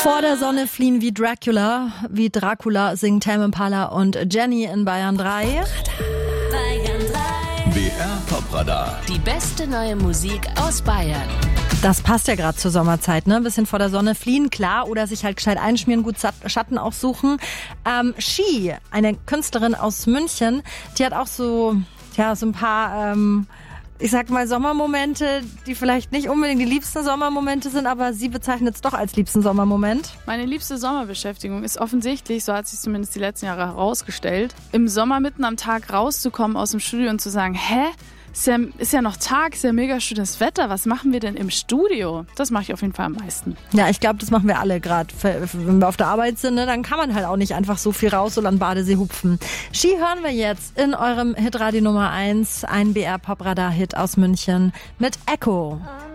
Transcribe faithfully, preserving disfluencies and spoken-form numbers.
Vor der Sonne fliehen wie Dracula, wie Dracula singt Tame Impala und Jenny in Bayern drei. B R Popradar. Die beste neue Musik aus Bayern. Das passt ja gerade zur Sommerzeit, ne? Ein bisschen vor der Sonne fliehen, klar, oder sich halt gescheit einschmieren, gut Schatten auch suchen. Ähm, She, eine Künstlerin aus München, die hat auch so, ja, so ein paar, ähm, ich sag mal Sommermomente, die vielleicht nicht unbedingt die liebsten Sommermomente sind, aber sie bezeichnet es doch als liebsten Sommermoment. Meine liebste Sommerbeschäftigung ist offensichtlich, so hat sich zumindest die letzten Jahre herausgestellt, im Sommer mitten am Tag rauszukommen aus dem Studio und zu sagen, hä? Ist ja, ist ja noch Tag, ist ja mega schönes Wetter. Was machen wir denn im Studio? Das mache ich auf jeden Fall am meisten. Ja, ich glaube, das machen wir alle gerade. Wenn wir auf der Arbeit sind, ne, dann kann man halt auch nicht einfach so viel raus und an Badesee hupfen. She hören wir jetzt in eurem Hitradio Nummer eins, ein B R Popradar-Hit aus München mit Echo.